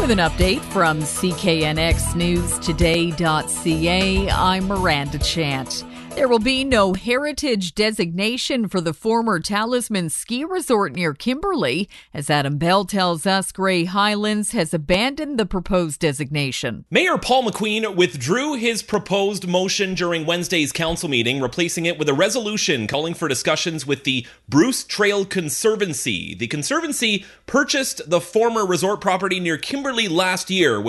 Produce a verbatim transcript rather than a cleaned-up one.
With an update from C K N X News Today dot C A, I'm Miranda Chant. There will be no heritage designation for the former Talisman Ski Resort near Kimberley. As Adam Bell tells us, Grey Highlands has abandoned the proposed designation. Mayor Paul McQueen withdrew his proposed motion during Wednesday's council meeting, replacing it with a resolution calling for discussions with the Bruce Trail Conservancy. The Conservancy purchased the former resort property near Kimberley last year,